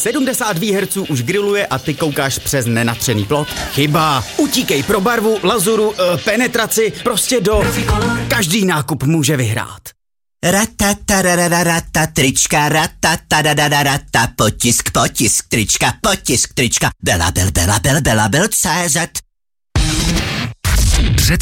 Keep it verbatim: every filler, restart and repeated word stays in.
sedmdesát výherců už grilluje a ty koukáš přes nenatřený plot? Chyba. Utíkej pro barvu, lazuru, uh, penetraci, prostě do... Každý nákup může vyhrát. Ratatarararata, trička, ratatarararata, potisk, potisk, trička, potisk, trička, bela, bel, bela, bel, bela, bel, cé zet. Řecky